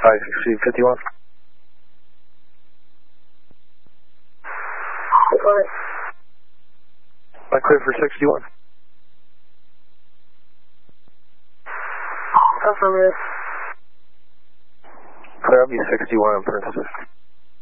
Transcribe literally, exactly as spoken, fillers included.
five sixty fifty-one. What? I clear for sixty-one. Affirmative. Clear, I'll be sixty-one on parenthesis.